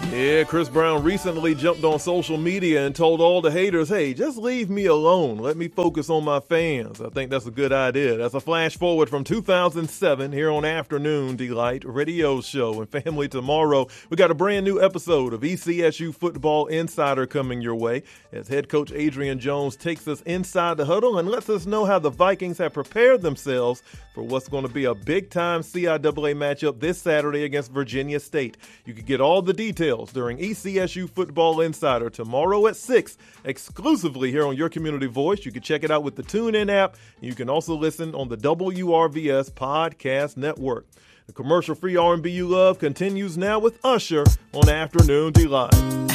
Yeah, Chris Brown recently jumped on social media and told all the haters, hey, just leave me alone. Let me focus on my fans. I think that's a good idea. That's a flash forward from 2007 here on Afternoon Delight Radio Show. And family, tomorrow we got a brand new episode of ECSU Football Insider coming your way as head coach Adrian Jones takes us inside the huddle and lets us know how the Vikings have prepared themselves for what's going to be a big-time CIAA matchup this Saturday against Virginia State. You can get all the details during ECSU Football Insider tomorrow at 6, exclusively here on Your Community Voice. You can check it out with the TuneIn app. You can also listen on the WRVS Podcast Network. The commercial-free R&B you love continues now with Usher on Afternoon Delight.